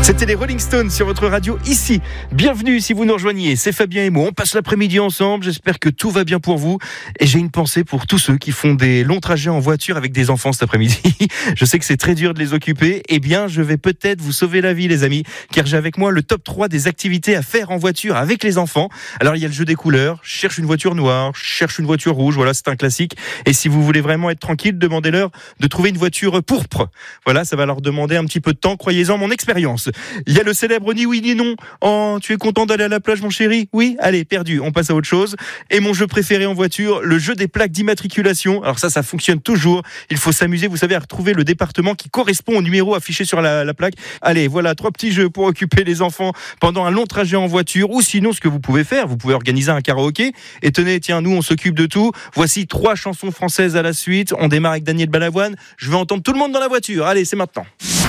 C'était les Rolling Stones sur votre radio ici. Bienvenue si vous nous rejoignez, c'est Fabien et moi. On passe l'après-midi ensemble, j'espère que tout va bien pour vous. Et j'ai une pensée pour tous ceux qui font des longs trajets en voiture avec des enfants cet après-midi. Je sais que c'est très dur de les occuper. Eh bien, je vais peut-être vous sauver la vie les amis, car j'ai avec moi le top 3 des activités à faire en voiture avec les enfants. Alors il y a le jeu des couleurs, je cherche une voiture noire, je cherche une voiture rouge, voilà c'est un classique. Et si vous voulez vraiment être tranquille, demandez-leur de trouver une voiture pourpre. Voilà, ça va leur demander un petit peu de temps, croyez-en mon expérience. Il y a le célèbre ni oui ni non. Oh, tu es content d'aller à la plage mon chéri? Oui? Allez, perdu, on passe à autre chose. Et mon jeu préféré en voiture, le jeu des plaques d'immatriculation. Alors ça fonctionne toujours. Il faut s'amuser, vous savez, à retrouver le département qui correspond au numéro affiché sur la plaque. Allez, voilà, 3 petits jeux pour occuper les enfants pendant un long trajet en voiture. Ou sinon, ce que vous pouvez faire, vous pouvez organiser un karaoké. Et tenez, tiens, nous, on s'occupe de tout. Voici 3 chansons françaises à la suite. On démarre avec Daniel Balavoine. Je veux entendre tout le monde dans la voiture. Allez, c'est maintenant.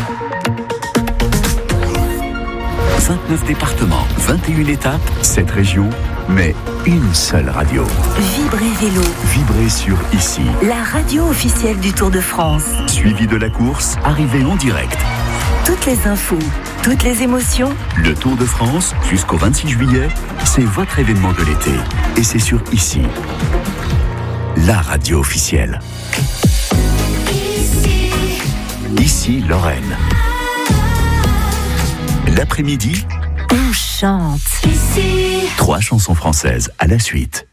29 départements, 21 étapes, 7 régions, mais une seule radio. Vibrez Vélo. Vibrez sur ici. La radio officielle du Tour de France. Suivi de la course, arrivée en direct. Toutes les infos, toutes les émotions. Le Tour de France, jusqu'au 26 juillet, c'est votre événement de l'été. Et c'est sur ici. La radio officielle. Ici, Lorraine. L'après-midi, on chante. Ici. 3 chansons françaises à la suite.